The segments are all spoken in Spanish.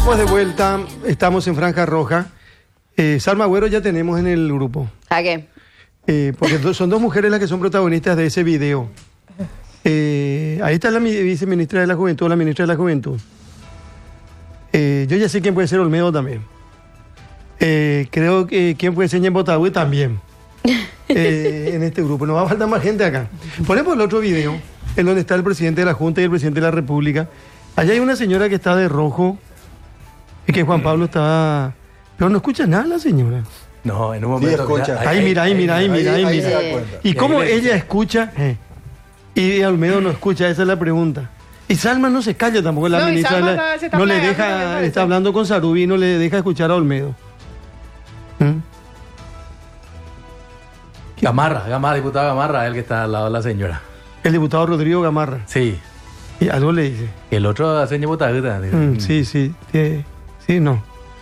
Estamos de vuelta, estamos en Franja Roja. Salma Agüero ya tenemos en el grupo. ¿A qué? Porque son dos mujeres las que son protagonistas de ese video. Ahí está la viceministra de la Juventud, la ministra de la Juventud. Yo ya sé quién puede ser Olmedo también. Creo que quién puede ser Ñembotagüe también. En este grupo. Nos va a faltar más gente acá. Ponemos el otro video, en donde está el presidente de la Junta y el presidente de la República. Allá hay una señora que está de rojo. Y que Juan Pablo está... Pero no escucha nada la señora. No, en un momento... Sí, escucha. Ahí mira. Se da cuenta. Y cómo ella escucha y Olmedo no escucha, esa es la pregunta. Y Salma no se calla tampoco, la ministra no le deja, está hablando con Sarubi y no le deja escuchar a Olmedo. Gamarra, diputado Gamarra, el que está al lado de la señora. El diputado Rodrigo Gamarra. Sí. Y algo le dice. El otro hace Ñembotagüe. Sí, no.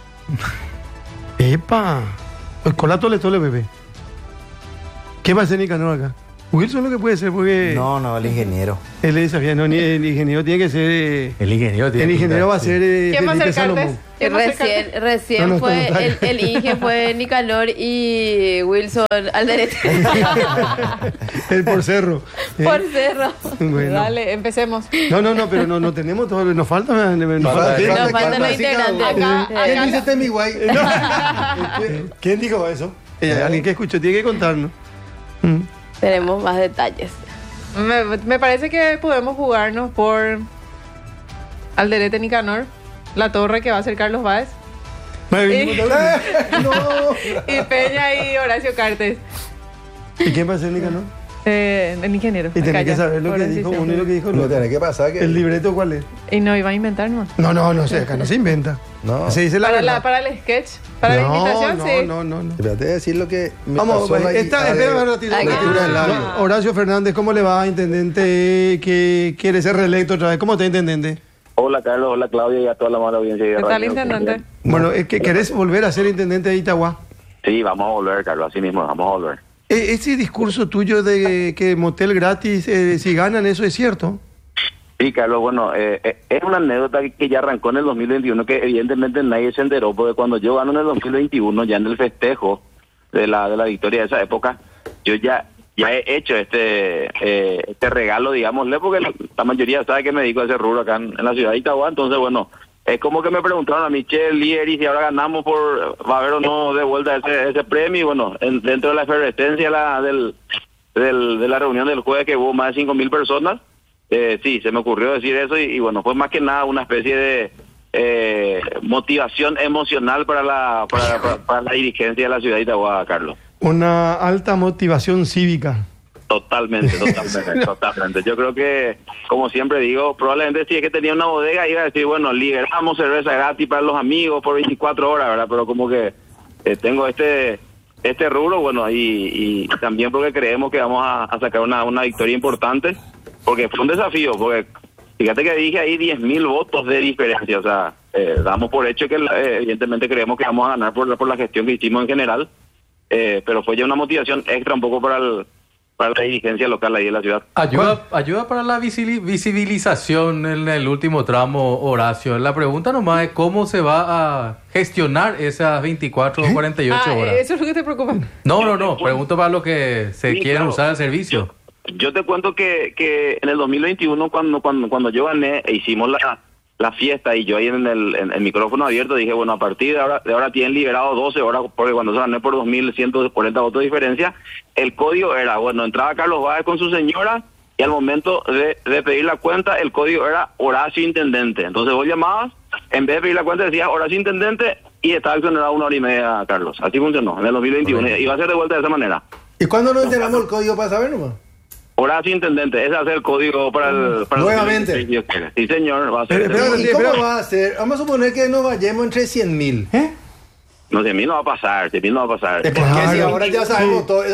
¡Epa! Pues colato le tole, bebé. ¿Qué va a hacer Nicanor acá? Wilson lo que puede ser porque... No, el ingeniero. Él es sabía, no, el ingeniero tiene que ser... El ingeniero va a ser... ¿Quién va a ser Salomón. Recién fue el Inge, fue Nicanor y Wilson Alderete. El por cerro. Por cerro. Bueno. Dale, empecemos. No, pero no tenemos todo, nos falta Nos faltan los integrantes. ¿Quién dice Temiguay? ¿Quién dijo eso? Alguien que escuchó tiene que contarnos. Tenemos más detalles. Me parece que podemos jugarnos por Alderete Nicanor, la torre que va a hacer Carlos Báez, y Peña y Horacio Cartes. ¿Y quién va a ser Nicanor? El ingeniero. Y tenés que saber lo que dijo uno y lo que dijo el No otro. tiene que pasar que... ¿El libreto cuál es? Y no iba a inventar nomás. No sé, acá no se inventa. No. Se dice la verdad. Para el sketch, para la invitación, sí. No. Espérate de decir lo que me Vamos, pasó ahí. espera un ratito. Horacio Fernández, ¿cómo le va, intendente? Que quiere ser reelecto otra vez. ¿Cómo está, intendente? Hola Carlos, hola Claudia y a toda la mala audiencia. ¿Qué tal, intendente? Bueno, es que ¿querés volver a ser intendente de Itagua? Sí, vamos a volver, Carlos, así mismo, vamos a volver. Ese discurso tuyo de que motel gratis, si ganan, ¿eso es cierto? Sí, Carlos, bueno, es una anécdota que ya arrancó en el 2021, que evidentemente nadie se enteró, porque cuando yo gano en el 2021, ya en el festejo de la victoria de esa época, yo ya he hecho este regalo, digámosle, porque la mayoría sabe que me dedico a ese rubro acá en la ciudad de Itagua. Entonces, bueno, es como que me preguntaron a Michelle, líder, y si ahora ganamos, va a haber o no de vuelta ese premio. Y bueno, dentro de la efervescencia de la reunión del jueves, que hubo más de 5.000 personas, sí, se me ocurrió decir eso, y bueno, fue más que nada una especie de motivación emocional para la dirigencia de la ciudad de Itagua, Carlos. Una alta motivación cívica. Totalmente. Yo creo que, como siempre digo, probablemente si es que tenía una bodega iba a decir, bueno, liberamos cerveza gratis para los amigos por 24 horas, ¿verdad? Pero como que tengo este rubro, bueno, y también porque creemos que vamos a sacar una victoria importante, porque fue un desafío, porque fíjate que dije ahí 10.000 votos de diferencia, o sea, damos por hecho que evidentemente creemos que vamos a ganar por la gestión que hicimos en general, pero fue ya una motivación extra un poco para la dirigencia local ahí de la ciudad. Ayuda para la visibilización en el último tramo, Horacio. La pregunta nomás es cómo se va a gestionar esas 24 o 48 horas. ¿Eso es lo que te preocupa? No. Pregunto para los que quieren usar el servicio. Yo te cuento que en el 2021, cuando yo gané e hicimos la fiesta, y yo ahí en el micrófono abierto dije, bueno, a partir de ahora tienen liberado 12 horas, porque cuando se gané por 2.140 votos de diferencia, el código era, bueno, entraba Carlos Báez con su señora, y al momento de pedir la cuenta, el código era Horacio Intendente. Entonces vos llamabas, en vez de pedir la cuenta decías Horacio Intendente, y estaba accionado 1 hora y media, Carlos. Así funcionó en el 2021, y va a ser de vuelta de esa manera. ¿Y cuándo nos enteramos el código para saber nomás? Horacio Intendente, ese va a ser el código para nuevamente. Sí, señor, va a ser. ¿Y cómo va a ser? Vamos a suponer que nos vayamos entre 100.000. No, 100.000 no va a pasar, 100.000 no va a pasar. Porque si ahora ya sabemos todo.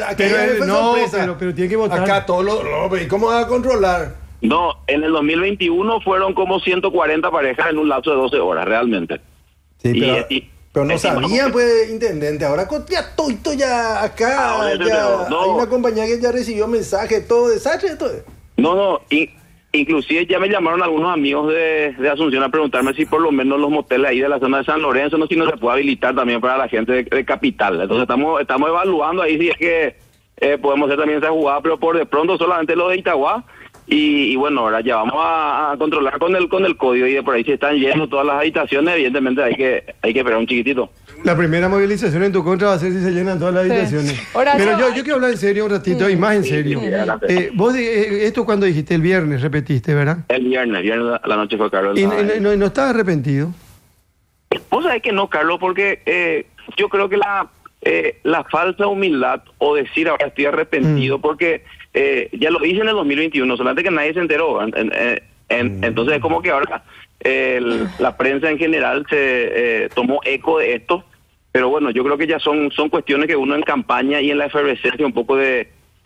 Pero tiene que votar. Acá todo ¿y cómo va a controlar? No, en el 2021 fueron como 140 parejas en un lapso de 12 horas, realmente. Sí, pero no sabían, pues, intendente. Ahora ya todo ya acá. Ya, hay una compañía que ya recibió mensajes, todo desastre. Todo. No, Inclusive ya me llamaron algunos amigos de Asunción a preguntarme si por lo menos los moteles ahí de la zona de San Lorenzo, no, si no se puede habilitar también para la gente de Capital. Entonces estamos evaluando ahí si es que podemos hacer también esa jugada, pero por de pronto solamente lo de Itagua. Y bueno, ahora ya vamos a controlar con el código, y de por ahí si están llenos todas las habitaciones, evidentemente hay que esperar un chiquitito. La primera movilización en tu contra va a ser si se llenan todas las habitaciones. Horacio, Pero yo quiero hablar en serio un ratito, y más en serio. Vos, esto cuando dijiste el viernes, repetiste, ¿verdad? El viernes a la noche fue Carlos. ¿Y no estás arrepentido? Vos sabés que no, Carlos, porque yo creo que la falsa humildad, o decir ahora estoy arrepentido, porque ya lo hice en el 2021, solamente que nadie se enteró. Entonces es como que ahora la prensa en general se tomó eco de esto, pero bueno, yo creo que ya son cuestiones que uno en campaña y en la efervescencia un poco de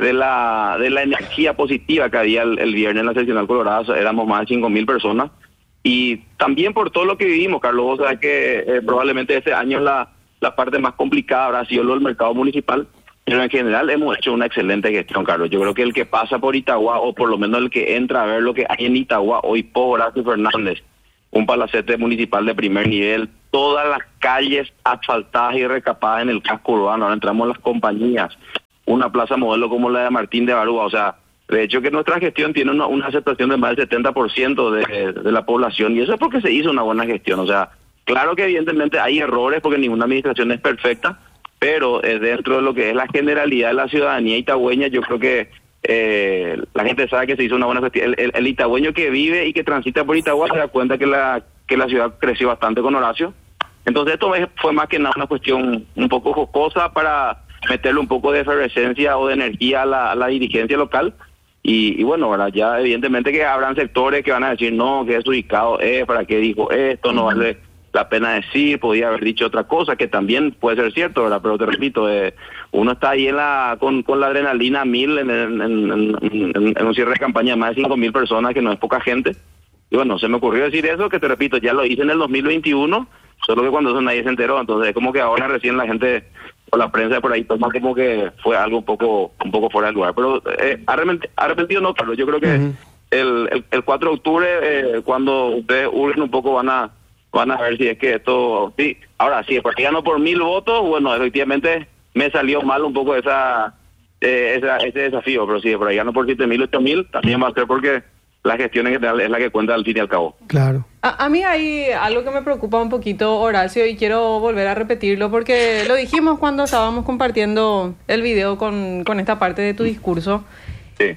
la energía positiva que había el viernes en la seccional Colorado, éramos más de 5.000 personas, y también por todo lo que vivimos, Carlos, vos sabés que probablemente este año la parte más complicada habrá sido lo del mercado municipal, pero en general hemos hecho una excelente gestión, Carlos. Yo creo que el que pasa por Itagua, o por lo menos el que entra a ver lo que hay en Itagua hoy por Horacio Fernández, un palacete municipal de primer nivel, todas las calles asfaltadas y recapadas en el casco urbano, ahora entramos en las compañías, una plaza modelo como la de Martín de Barúa, o sea, de hecho que nuestra gestión tiene una aceptación de más del 70% de la población, y eso es porque se hizo una buena gestión. O sea, claro que evidentemente hay errores porque ninguna administración es perfecta, pero dentro de lo que es la generalidad de la ciudadanía itagüeña, yo creo que la gente sabe que se hizo una buena gestión. El itagüeño que vive y que transita por Itagua se da cuenta que la ciudad creció bastante con Horacio. Entonces esto fue más que nada una cuestión un poco jocosa para meterle un poco de efervescencia o de energía a la dirigencia local. Y bueno, ahora ya evidentemente que habrán sectores que van a decir no, que es ubicado, para qué dijo esto, no vale la pena decir, podía haber dicho otra cosa, que también puede ser cierto, ¿verdad? Pero te repito, uno está ahí con la adrenalina a 1000 en un cierre de campaña de más de 5.000 personas, que no es poca gente. Y bueno, se me ocurrió decir eso, que te repito, ya lo hice en el 2021, solo que cuando eso nadie se enteró. Entonces es como que ahora recién la gente o la prensa de por ahí toma como que fue algo un poco fuera de lugar. Pero arrepentido no, Carlos. Yo creo que el 4 de octubre, cuando ustedes hurguen un poco, van a ver si es que esto... Sí, ahora sí, porque ganó por 1.000 votos, bueno, efectivamente me salió mal un poco ese desafío, pero sí, por ahí ganó por 7.000, 8.000, también va a ser porque la gestión en general es la que cuenta al fin y al cabo. Claro. A mí hay algo que me preocupa un poquito, Horacio, y quiero volver a repetirlo porque lo dijimos cuando estábamos compartiendo el video con esta parte de tu discurso. Sí.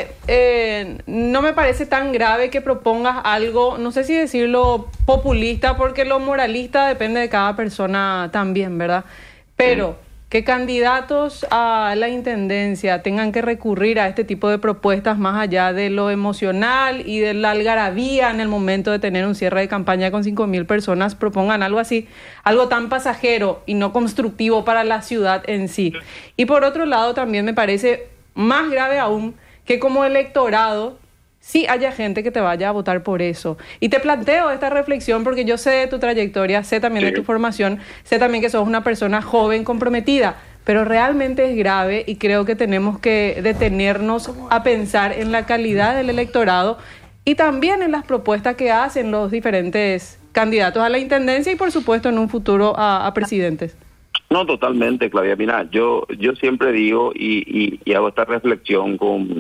Que no me parece tan grave que propongas algo, no sé si decirlo populista, porque lo moralista depende de cada persona también, ¿verdad? Pero que candidatos a la intendencia tengan que recurrir a este tipo de propuestas más allá de lo emocional y de la algarabía en el momento de tener un cierre de campaña con 5.000 personas, propongan algo así, algo tan pasajero y no constructivo para la ciudad en sí. Y por otro lado, también me parece más grave aún que como electorado sí haya gente que te vaya a votar por eso. Y te planteo esta reflexión porque yo sé de tu trayectoria, sé también de tu formación, sé también que sos una persona joven, comprometida, pero realmente es grave y creo que tenemos que detenernos a pensar en la calidad del electorado y también en las propuestas que hacen los diferentes candidatos a la intendencia y por supuesto en un futuro a presidentes. No, totalmente, Claudia. Mira, yo siempre digo y hago esta reflexión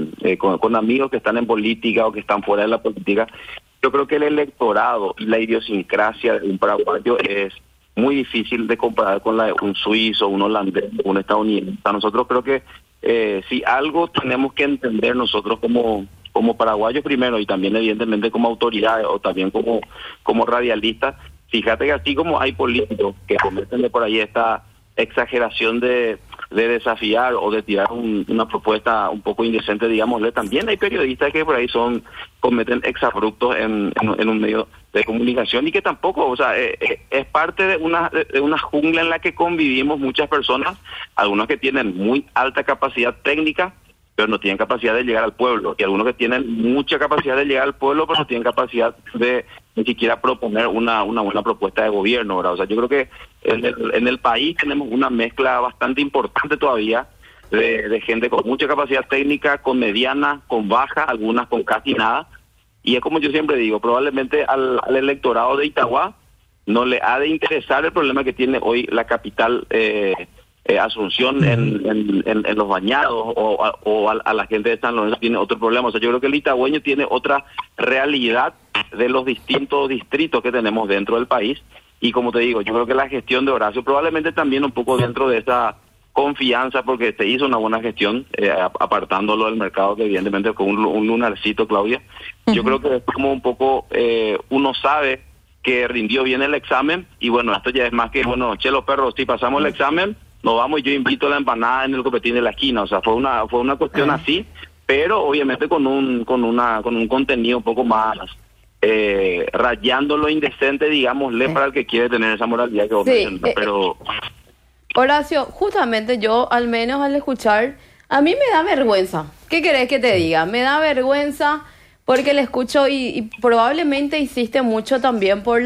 con amigos que están en política o que están fuera de la política. Yo creo que el electorado y la idiosincrasia de un paraguayo es muy difícil de comparar con la de un suizo, un holandés, un estadounidense. O sea, nosotros creo que si algo tenemos que entender nosotros como paraguayos primero y también evidentemente como autoridades o también como radialistas, fíjate que así como hay políticos que cometen de por ahí esta exageración de desafiar o de tirar una propuesta un poco indecente, digámosle, también hay periodistas que por ahí cometen exabruptos en un medio de comunicación y que tampoco, o sea, es parte de una jungla en la que convivimos muchas personas, algunos que tienen muy alta capacidad técnica, pero no tienen capacidad de llegar al pueblo, y algunos que tienen mucha capacidad de llegar al pueblo, pero no tienen capacidad de ni siquiera proponer una buena propuesta de gobierno, ¿verdad? O sea, yo creo que en el país tenemos una mezcla bastante importante todavía de gente con mucha capacidad técnica, con mediana, con baja, algunas con casi nada, Y es como yo siempre digo, probablemente al electorado de Itagua no le ha de interesar el problema que tiene hoy la capital Asunción en los bañados, o a la gente de San Lorenzo tiene otro problema. O sea, yo creo que el itagüeño tiene otra realidad de los distintos distritos que tenemos dentro del país. Y como te digo, yo creo que la gestión de Horacio probablemente también un poco dentro de esa confianza, porque se hizo una buena gestión, apartándolo del mercado, que evidentemente fue un lunarcito, Claudia. Yo creo que es como un poco, uno sabe que rindió bien el examen, y bueno, esto ya es más que, bueno, los perros, si pasamos el examen, nos vamos y yo invito a la empanada en el copetín de la esquina. O sea, fue una cuestión así, pero obviamente con un contenido un poco más rayando lo indecente, digámosle, para el que quiere tener esa moralidad que vos mencionas, pero... Horacio, justamente yo, al menos al escuchar, a mí me da vergüenza. ¿Qué querés que te diga? Me da vergüenza porque le escucho y probablemente hiciste mucho también por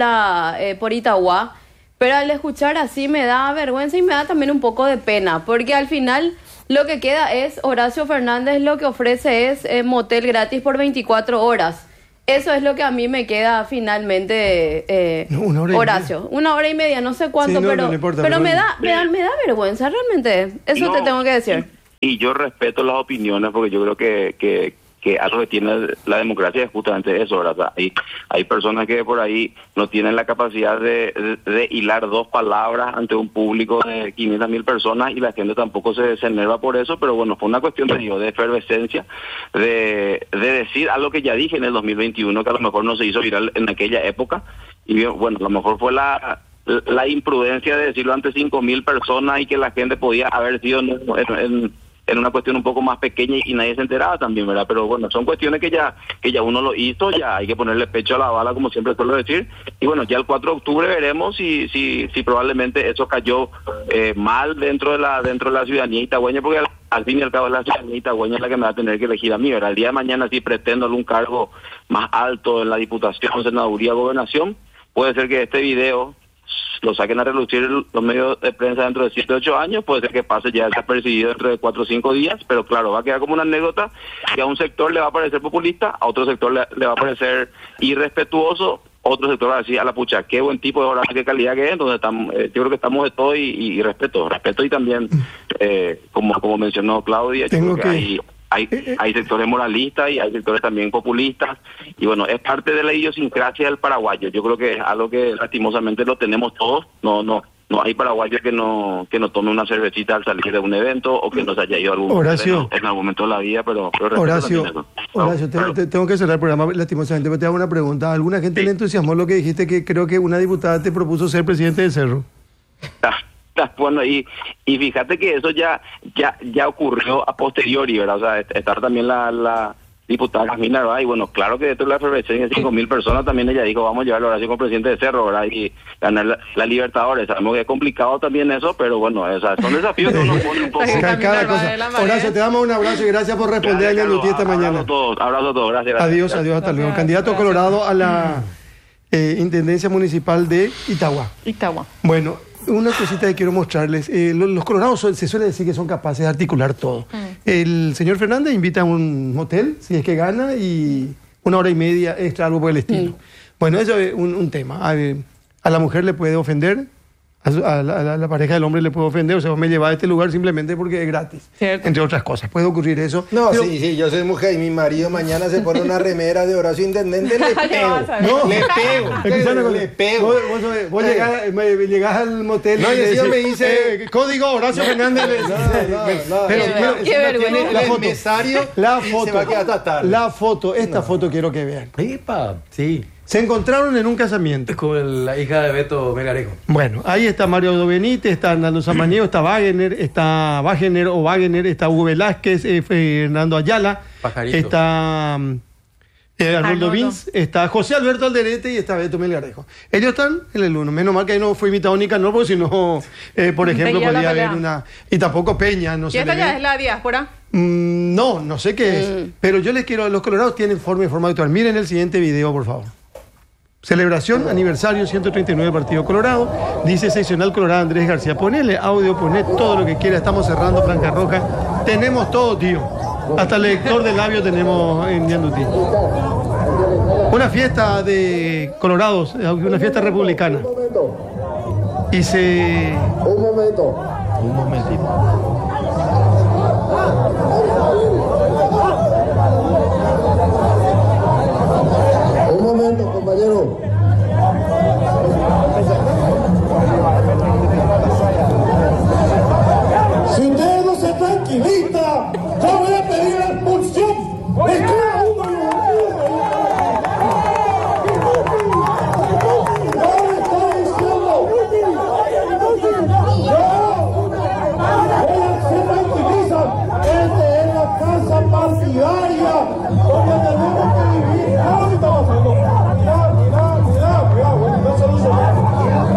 Itagua, pero al escuchar así me da vergüenza y me da también un poco de pena, porque al final lo que queda es, Horacio Fernández lo que ofrece es motel gratis por 24 horas. Eso es lo que a mí me queda finalmente, Horacio. 1 hora y media, no sé cuánto, sí, no importa, pero me da vergüenza realmente. Eso te tengo que decir. Y yo respeto las opiniones, porque yo creo que algo que tiene la democracia es justamente eso, ¿verdad? Hay personas que por ahí no tienen la capacidad de hilar 2 palabras ante un público de 500.000 personas, y la gente tampoco se enerva por eso, pero bueno, fue una cuestión de efervescencia, de decir algo que ya dije en el 2021, que a lo mejor no se hizo viral en aquella época, y bueno, a lo mejor fue la imprudencia de decirlo ante 5.000 personas, y que la gente podía haber sido en una cuestión un poco más pequeña y nadie se enteraba también, ¿verdad? Pero bueno, son cuestiones que ya uno lo hizo, ya hay que ponerle pecho a la bala, como siempre suelo decir, y bueno, ya el 4 de octubre veremos si probablemente eso cayó mal dentro de la ciudadanía itagüeña, porque al fin y al cabo es la ciudadanía itagüeña la que me va a tener que elegir a mí, ¿verdad? El día de mañana, si pretendo algún cargo más alto en la Diputación, Senaduría, Gobernación, puede ser que este video lo saquen a relucir los medios de prensa dentro de 7 o 8 años, puede ser que pase ya desapercibido dentro de 4 o 5 días, pero claro, va a quedar como una anécdota que a un sector le va a parecer populista, a otro sector le va a parecer irrespetuoso, otro sector va a decir, a la pucha, qué buen tipo de Horacio, qué calidad que es. Entonces yo creo que estamos de todo y respeto y también, como mencionó Claudia, yo creo que hay sectores moralistas y hay sectores también populistas, y bueno, es parte de la idiosincrasia del paraguayo. Yo creo que es algo que lastimosamente lo tenemos todos. No hay paraguayo que no tome una cervecita al salir de un evento, o que no se haya ido a algún Horacio, en algún momento de la vida, pero Horacio, tengo que cerrar el programa lastimosamente, pero te hago una pregunta. ¿A alguna gente le entusiasmó lo que dijiste, que creo que una diputada te propuso ser presidente del Cerro? Bueno, y fíjate que eso ya ocurrió a posteriori, ¿verdad? O sea, estaba también la diputada Camila, ¿verdad? Y bueno, claro que dentro de la efervescencia de 5.000 personas también ella dijo, vamos a llevar a Horacio como presidente de Cerro, ¿verdad? Y ganar la Libertadores. Sabemos que es complicado también eso, pero bueno, son desafíos que uno pone un poco. Cada cosa. Horacio, te damos un abrazo y gracias por responder a Ñandutí esta mañana. Abrazo a todos, gracias. Adiós, hasta luego. Candidato Colorado a la Intendencia Municipal de Itagua. Bueno, una cosita que quiero mostrarles. Los colorados se suele decir que son capaces de articular todo. El señor Fernández invita a un motel, si es que gana, y 1 hora y media extra, algo por el estilo. Bueno, eso es un tema. A la mujer le puede ofender, a la pareja del hombre le puede ofender, o sea, me lleva a este lugar simplemente porque es gratis. Cierto. Entre otras cosas, puede ocurrir eso. No, pero, sí, yo soy mujer y mi marido mañana se pone una remera de Horacio Intendente, le pego. Le pego. Vos llegás al motel y me dice código Horacio Fernández. La foto, esta foto quiero que vean. Sí. Se encontraron en un casamiento. Con la hija de Beto Melgarejo. Bueno, ahí está Mario Aldo Benítez, está Hernando Samaniego, está Wagener, está Hugo Velázquez, Fernando Ayala, Pajarito. Está Arnoldo Vins, está José Alberto Alderete y está Beto Melgarejo. Ellos están en el 1. Menos mal que ahí no fue invitado Nicanor, porque si no, por ejemplo, podría haber una... Y tampoco Peña, no sé. ¿Y esta ya es la diáspora? No sé qué es. Pero yo les quiero... Los colorados tienen forma y forma de actuar. Miren el siguiente video, por favor. Celebración, aniversario 139 del Partido Colorado. Dice seccional Colorado Andrés García. Ponele audio, poné todo lo que quiera. Estamos cerrando Franca Roja. Tenemos todo, tío. Hasta el lector de labios tenemos en Ñandutí. una fiesta de colorados, una fiesta republicana. Y se... Un momentito. Un momento, compañero. Si ustedes no se tranquilizan, yo voy a pedir la expulsión de cada uno de ustedes. Esta es la casa partidaria donde tenemos que vivir. Claro que estamos haciendo. Cuidado, no solucionamos.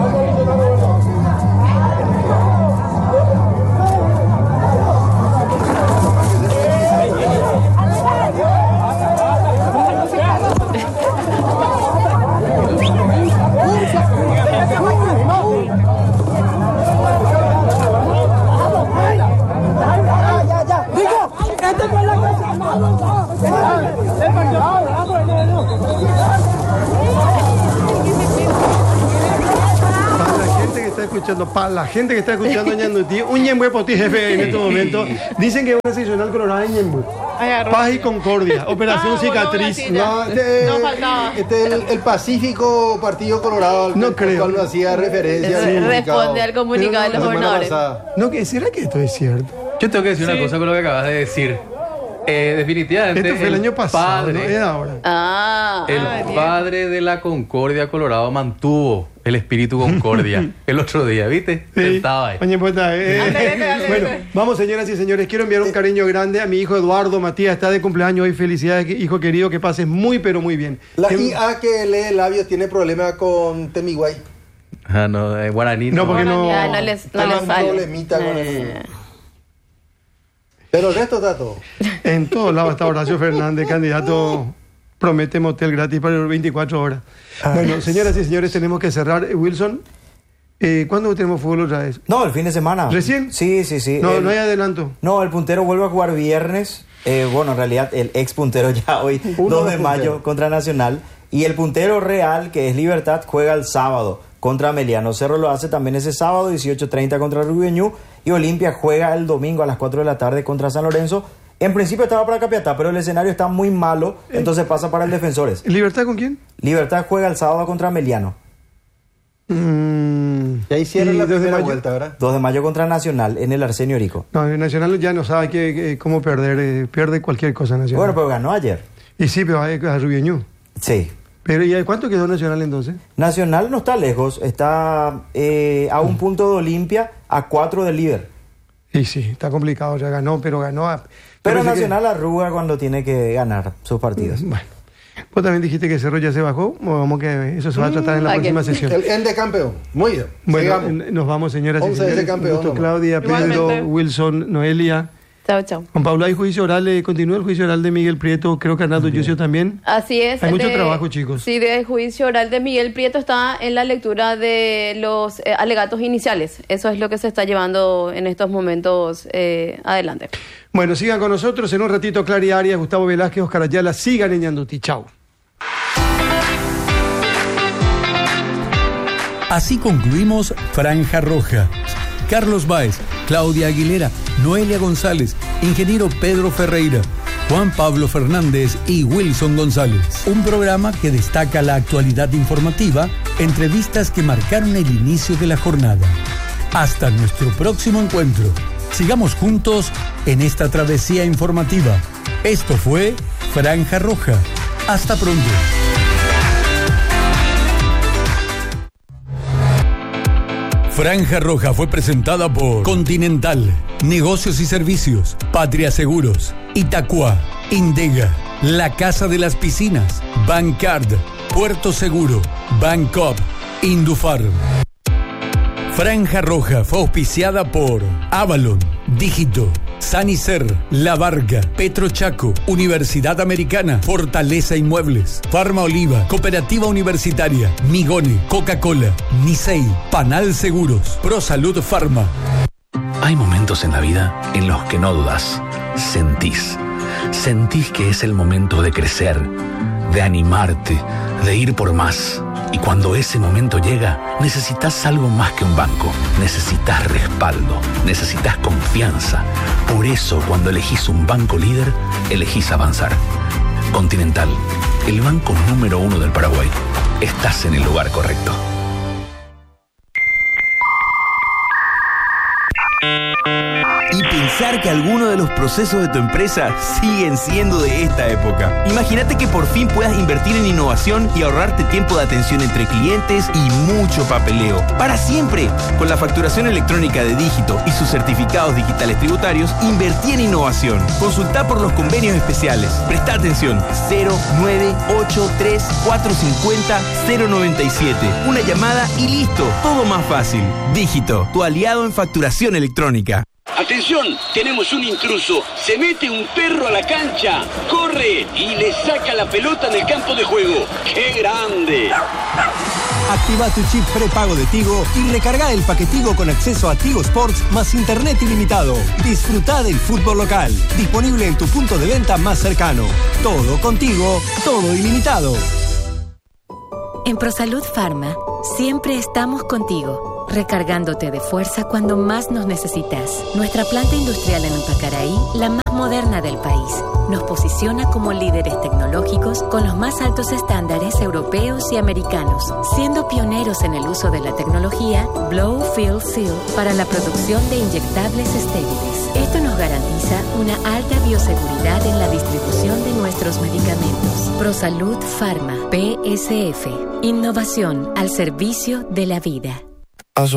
Para la gente que está escuchando Ñandutí, un Ñembué por ti, jefe, en este momento. Dicen que es una seccional colorada en Ñembué. Paz y concordia, operación cicatriz. No, No faltaba. Este es el Pacífico Partido Colorado, No creo. cual hacía referencia. Responde al comunicado de los gobernadores. No, ¿será que esto es cierto? Yo tengo que decir una cosa con lo que acabas de decir. Definitivamente. Esto fue el año pasado, ¿no? Es ahora. El padre de la Concordia Colorado mantuvo el espíritu Concordia el otro día, ¿viste? Sí. Sentaba ahí. Oye, pues, bueno, vamos, señoras y señores. Quiero enviar un cariño grande a mi hijo Eduardo Matías. Está de cumpleaños hoy. Felicidades, hijo querido. Que pases muy, pero muy bien. La IA que lee labios tiene problemas con Temiguay. Ah, no, guaraní. No, porque no. Ya, no les Hay un sale. problemita con eso. Pero el resto está todo. En todos lados está Horacio Fernández, candidato. Promete motel gratis para 24 horas. Bueno, señoras y señores, tenemos que cerrar. Wilson, ¿cuándo tenemos fútbol otra vez? No, el fin de semana. ¿Recién? Sí. No, no hay adelanto. No, el puntero vuelve a jugar viernes. Bueno, en realidad el ex puntero ya hoy, 2 de mayo contra Nacional. Y el puntero real, que es Libertad, juega el sábado contra Meliano. Cerro lo hace también ese sábado, 18:30 contra Rubiñú. Y Olimpia juega el domingo a las 4 de la tarde contra San Lorenzo. En principio estaba para Capiatá, pero el escenario está muy malo, entonces pasa para el Defensores. ¿Libertad con quién? Libertad juega el sábado contra Meliano. Ya hicieron la primera vuelta, ¿verdad? 2 de mayo contra Nacional en el Arsenio Orico. No, el Nacional ya no sabe cómo perder. Pierde cualquier cosa Nacional. Bueno, pero ganó ayer. Y sí, pero a Rubiñú. Sí. Pero ¿y cuánto quedó Nacional entonces? Nacional no está lejos, está a un punto de Olimpia, a 4 del líder. Y sí, está complicado, ya ganó, pero ganó a... Pero Nacional arruga cuando tiene que ganar sus partidos. Bueno, vos también dijiste que Cerro ya se bajó, vamos que eso se va a tratar en la próxima sesión. El de campeón, muy bien. Bueno, sigamos. nos vamos, señoras y 11 señores. de campeón, Gusto, nomás. Claudia, Pedro, Igualmente. Wilson, Noelia. Chao, chao. Juan Pablo, hay juicio oral, continúa el juicio oral de Miguel Prieto, creo que Arnaldo Yucio también. Así es. Hay mucho trabajo, chicos. Sí, de juicio oral de Miguel Prieto está en la lectura de los alegatos iniciales. Eso es lo que se está llevando en estos momentos adelante. Bueno, sigan con nosotros, en un ratito Clary Arias, Gustavo Velázquez, Oscar Ayala, sigan en Ñandutí. Chau. Así concluimos Franja Roja. Carlos Báez, Claudia Aguilera, Noelia González, ingeniero Pedro Ferreira, Juan Pablo Fernández y Wilson González. Un programa que destaca la actualidad informativa, entrevistas que marcaron el inicio de la jornada. Hasta nuestro próximo encuentro. Sigamos juntos en esta travesía informativa. Esto fue Franja Roja. Hasta pronto. Franja Roja fue presentada por Continental, Negocios y Servicios, Patria Seguros, Itacua, Indega, La Casa de las Piscinas, Bancard, Puerto Seguro, Bancop, Indufarm. Franja Roja fue auspiciada por Avalon, Dígito, Sanicer, La Varga, Petrochaco, Universidad Americana, Fortaleza Inmuebles, Farma Oliva, Cooperativa Universitaria, Migone, Coca-Cola, Nisei, Panal Seguros, ProSalud Pharma. Hay momentos en la vida en los que no dudas, sentís que es el momento de crecer, de animarte, de ir por más. Y cuando ese momento llega, necesitas algo más que un banco. Necesitas respaldo, necesitas confianza. Por eso, cuando elegís un banco líder, elegís avanzar. Continental, el banco número 1 del Paraguay. Estás en el lugar correcto. Y pensar que algunos de los procesos de tu empresa siguen siendo de esta época. Imagínate que por fin puedas invertir en innovación y ahorrarte tiempo de atención entre clientes y mucho papeleo. Para siempre. Con la facturación electrónica de Dígito y sus certificados digitales tributarios, invertí en innovación. Consulta por los convenios especiales. Presta atención. 0983 450 097. Una llamada y listo. Todo más fácil. Dígito, tu aliado en facturación electrónica. ¡Atención! Tenemos un intruso. Se mete un perro a la cancha, corre y le saca la pelota en el campo de juego. ¡Qué grande! Activa tu chip prepago de Tigo y recarga el paquetigo con acceso a Tigo Sports más internet ilimitado. Disfruta del fútbol local. Disponible en tu punto de venta más cercano. Todo contigo, todo ilimitado. En ProSalud Pharma, siempre estamos contigo, recargándote de fuerza cuando más nos necesitas. Nuestra planta industrial en Pacaraí, la más moderna del país, nos posiciona como líderes tecnológicos con los más altos estándares europeos y americanos, siendo pioneros en el uso de la tecnología Blow Fill Seal para la producción de inyectables estériles. Esto nos garantiza una alta bioseguridad en la distribución de nuestros medicamentos. ProSalud Pharma, PSF. Innovación al servicio de la vida.